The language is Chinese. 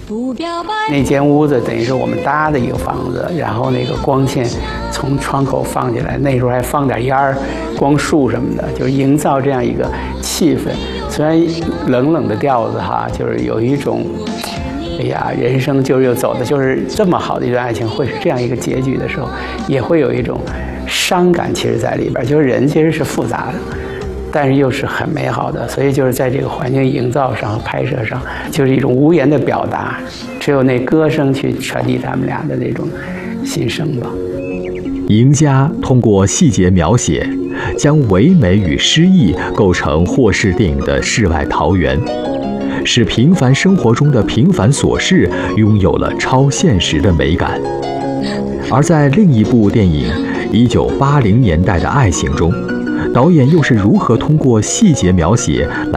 那间屋子等于是我们搭的一个房子，然后那个光线从窗口放进来，那时候还放点烟儿、光束什么的，就是营造这样一个气氛。虽然冷冷的调子哈，就是有一种，哎呀，人生就是又走的就是这么好的一段爱情会是这样一个结局的时候，也会有一种伤感，其实在里边，就是人其实是复杂的。但是又是很美好的，所以就是在这个环境营造上、拍摄上，就是一种无言的表达，只有那歌声去传递他们俩的那种心声吧。 赢家通过细节描写，将唯美与诗意构成霍氏电影的世外桃源，使平凡生活中的平凡琐事拥有了超现实的美感。而在另一部电影《1980年代的爱情》中，导演又是如何通过细节描写来